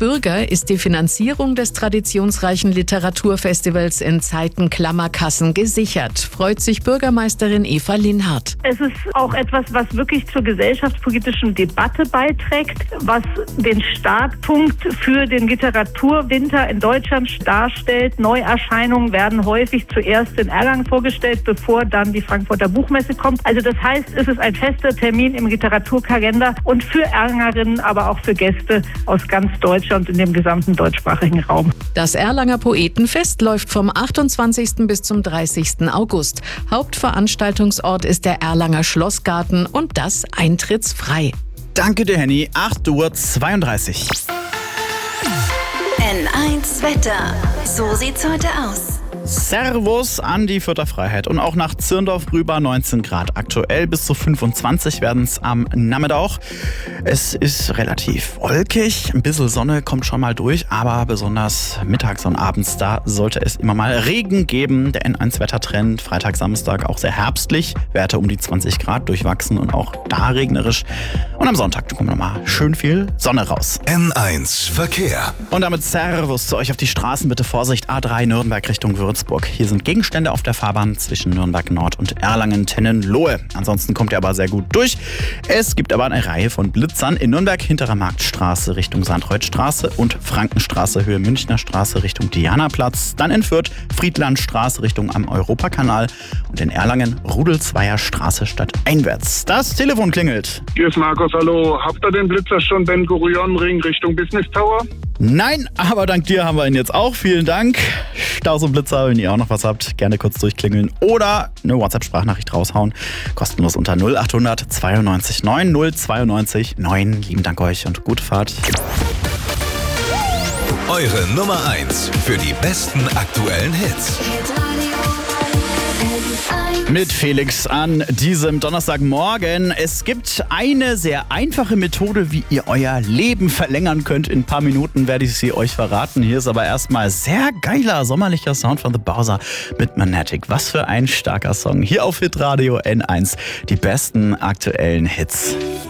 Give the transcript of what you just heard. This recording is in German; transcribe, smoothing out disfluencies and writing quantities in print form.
Bürger ist die Finanzierung des traditionsreichen Literaturfestivals in Zeiten Klammerkassen gesichert, freut sich Bürgermeisterin Eva Linhardt. Es ist auch etwas, was wirklich zur gesellschaftspolitischen Debatte beiträgt, was den Startpunkt für den Literaturwinter in Deutschland darstellt. Neuerscheinungen werden häufig zuerst in Erlangen vorgestellt, bevor dann die Frankfurter Buchmesse kommt. Also das heißt, es ist ein fester Termin im Literaturkalender und für Erlangerinnen, aber auch für Gäste aus ganz Deutschland in dem gesamten deutschsprachigen Raum. Das Erlanger Poetenfest läuft vom 28. bis zum 30. August. Hauptveranstaltungsort ist der Erlanger Schlossgarten und das eintrittsfrei. Danke dir, Henny. 8:32 Uhr. N1 Wetter. So sieht's heute aus. Servus an die Fürther Freiheit und auch nach Zirndorf rüber 19 Grad. Aktuell bis zu 25 werden es am Nachmittag. Es ist relativ wolkig, ein bisschen Sonne kommt schon mal durch, aber besonders mittags und abends, da sollte es immer mal Regen geben. Der N1-Wettertrend, Freitag, Samstag auch sehr herbstlich, Werte um die 20 Grad durchwachsen und auch da regnerisch. Und am Sonntag kommt nochmal schön viel Sonne raus. N1 Verkehr. Und damit Servus zu euch auf die Straßen, bitte Vorsicht, A3 Nürnberg Richtung Würzburg. Hier sind Gegenstände auf der Fahrbahn zwischen Nürnberg Nord und Erlangen-Tennenlohe. Ansonsten kommt ihr aber sehr gut durch. Es gibt aber eine Reihe von Blitzern in Nürnberg, Hinterer Marktstraße Richtung Sandreutstraße und Frankenstraße Höhe Münchner Straße Richtung Dianaplatz. Dann in Fürth Friedlandstraße Richtung am Europakanal und in Erlangen Rudelsweier Straße stadteinwärts. Das Telefon klingelt. Hier ist Markus, hallo. Habt ihr den Blitzer schon Ben-Gurion-Ring Richtung Business Tower? Nein, aber dank dir haben wir ihn jetzt auch. Vielen Dank. Staus und Blitzer, wenn ihr auch noch was habt, gerne kurz durchklingeln oder eine WhatsApp-Sprachnachricht raushauen. Kostenlos unter 0800 92 9 092 9. Lieben Dank euch und gute Fahrt. Eure Nummer 1 für die besten aktuellen Hits. Mit Felix an diesem Donnerstagmorgen. Es gibt eine sehr einfache Methode, wie ihr euer Leben verlängern könnt. In ein paar Minuten werde ich sie euch verraten. Hier ist aber erstmal sehr geiler sommerlicher Sound von The Bowser mit Magnetic. Was für ein starker Song. Hier auf Hitradio N1. Die besten aktuellen Hits.